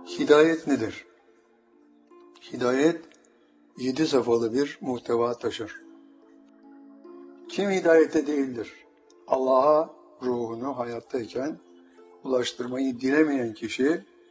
Hidayet nedir? Hidayet 7 safhalı bir muhteva taşır. Kim hidayette değildir? Allah'a ruhunu hayattayken ulaştırmayı dilemeyen kişi